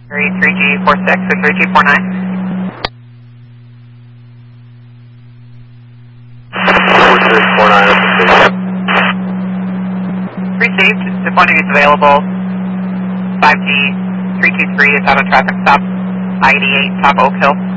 3G46 or 3G49. 4649. Received. If one of you is available, 5G 323 is out of traffic stop, I-88 Top Oak Hill.